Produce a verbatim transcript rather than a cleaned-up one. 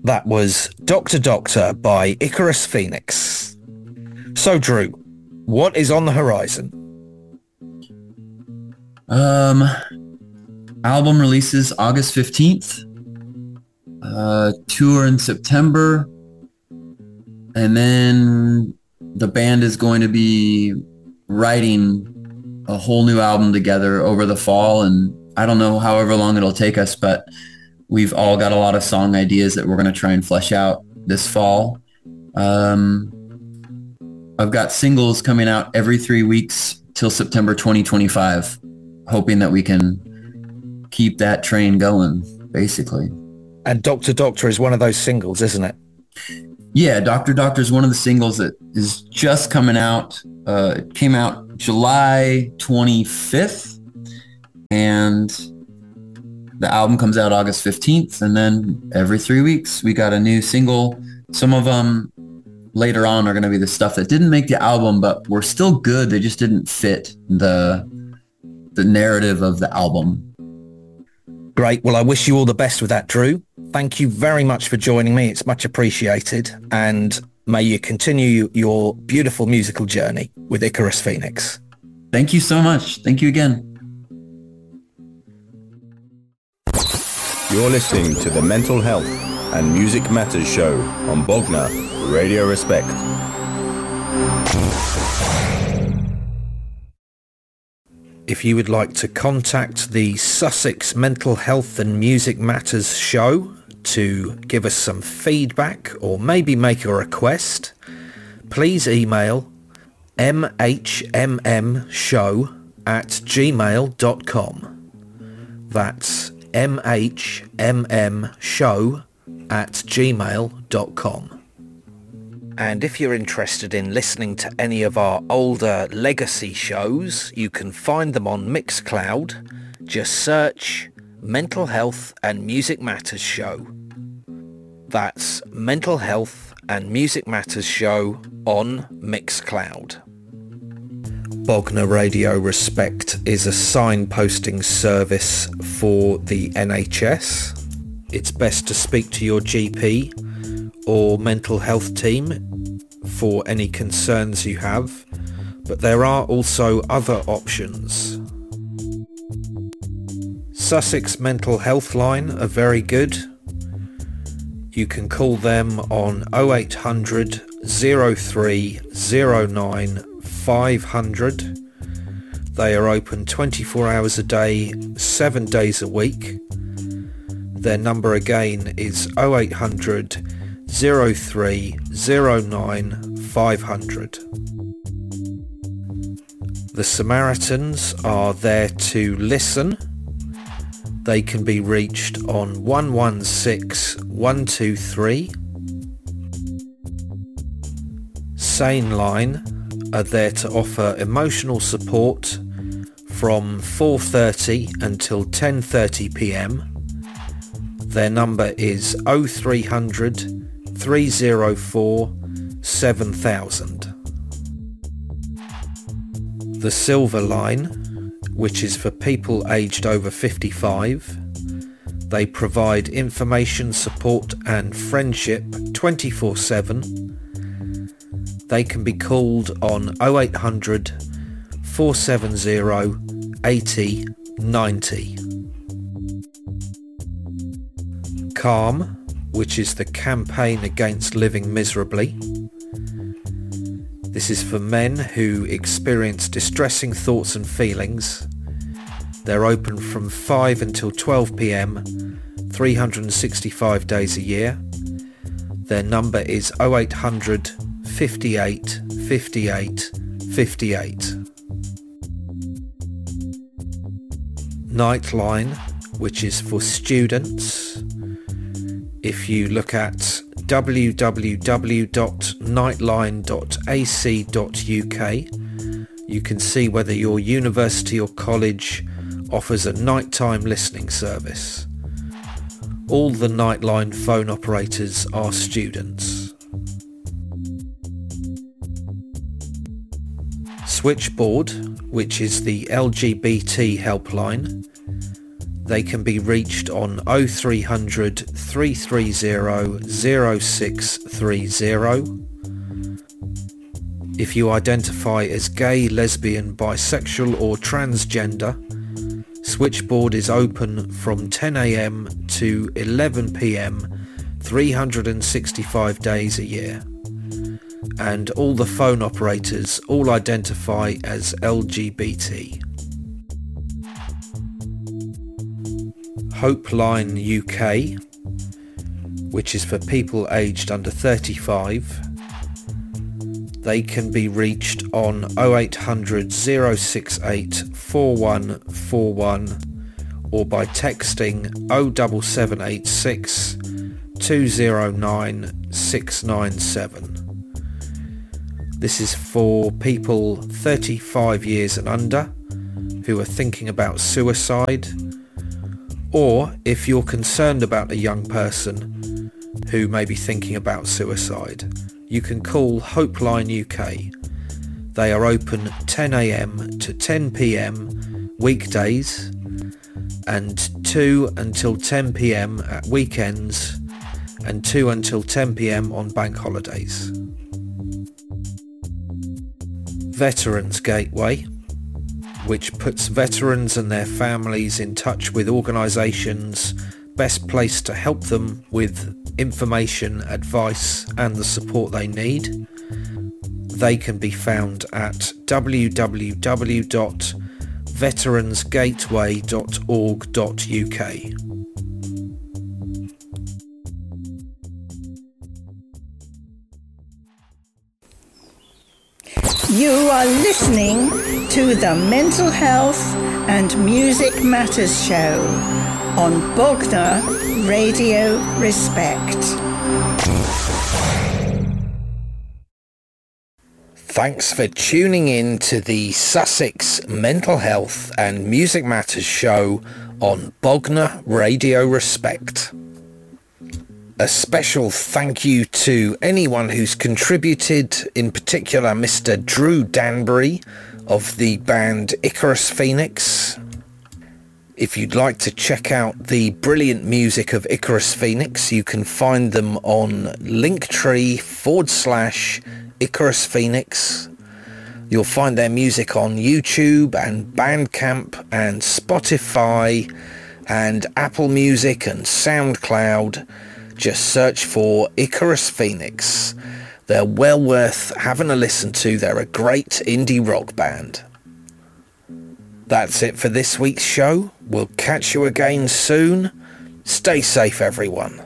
That was Doctor Doctor by Icarus Phoenix. So, Drew, what is on the horizon? Um, album releases August fifteenth. Uh, tour in September. And then the band is going to be writing a whole new album together over the fall. And I don't know however long it'll take us, but we've all got a lot of song ideas that we're going to try and flesh out this fall. Um, I've got singles coming out every three weeks till September twenty twenty-five, hoping that we can keep that train going, basically. And Doctor Doctor is one of those singles, isn't it? Yeah, Doctor Doctor is one of the singles that is just coming out. Uh, it came out July twenty-fifth, and the album comes out August fifteenth, and then every three weeks we got a new single. Some of them later on are going to be the stuff that didn't make the album, but were still good. They just didn't fit the the narrative of the album. Great. Well, I wish you all the best with that, Drew. Thank you very much for joining me. It's much appreciated. And may you continue your beautiful musical journey with Icarus Phoenix. Thank you so much. Thank you again. You're listening to the Mental Health and Music Matters show on Bogner Radio Respect. If you would like to contact the Sussex Mental Health and Music Matters show to give us some feedback or maybe make a request, please email m h m m show at gmail dot com. That's m h m m show at gmail dot com. And if you're interested in listening to any of our older legacy shows, you can find them on Mixcloud. Just search Mental Health and Music Matters Show. That's Mental Health and Music Matters Show on Mixcloud. Bogner Radio Respect is a signposting service for the N H S. It's best to speak to your G P or mental health team for any concerns you have, but there are also other options. Sussex Mental Health Line are very good. You can call them on oh eight hundred, oh three, oh nine, five hundred. They are open twenty-four hours a day, seven days a week. Their number again is oh eight hundred, oh three, oh nine, five hundred. The Samaritans are there to listen. They can be reached on one one six, one two three. Sane Line are there to offer emotional support from four thirty until ten thirty p m. Their number is oh three hundred, three oh four, seven thousand. The Silver Line, which is for people aged over fifty-five. They provide information, support and friendship twenty-four seven. They can be called on oh eight hundred, four seven oh, eighty, ninety. Calm, which is the campaign against living miserably. This is for men who experience distressing thoughts and feelings. They're open from five until twelve p m, three hundred sixty-five days a year. Their number is oh eight hundred, fifty-eight, fifty-eight, fifty-eight. Nightline, which is for students. If you look at w w w dot nightline dot a c dot u k, you can see whether your university or college offers a nighttime listening service. All the Nightline phone operators are students. Switchboard, which is the L G B T helpline. They can be reached on oh three hundred, three three zero, zero six three zero. If you identify as gay, lesbian, bisexual or transgender, Switchboard is open from ten a m to eleven p m three hundred sixty-five days a year. And all the phone operators all identify as L G B T. Hopeline U K, which is for people aged under thirty-five. They can be reached on oh eight hundred, oh six eight, four one four one or by texting oh seven seven eight six, two oh nine, six nine seven. This is for people thirty-five years and under who are thinking about suicide, or if you're concerned about a young person who may be thinking about suicide, you can call Hopeline U K. They are open ten a m to ten p m weekdays and two until ten p m at weekends and two until ten p m on bank holidays. Veterans Gateway, which puts veterans and their families in touch with organisations best placed to help them with information, advice and the support they need. They can be found at w w w dot veterans gateway dot org dot u k. You are listening to the Mental Health and Music Matters Show on Bognor Radio Respect. Thanks for tuning in to the Sussex Mental Health and Music Matters Show on Bognor Radio Respect. A special thank you to anyone who's contributed, in particular Mister Drew Danbury of the band Icarus Phoenix. If you'd like to check out the brilliant music of Icarus Phoenix, you can find them on Linktree forward slash Icarus Phoenix. You'll find their music on YouTube and Bandcamp and Spotify and Apple Music and SoundCloud. Just search for Icarus Phoenix. They're well worth having a listen to. They're a great indie rock band. That's it for this week's show. We'll catch you again soon. Stay safe, everyone.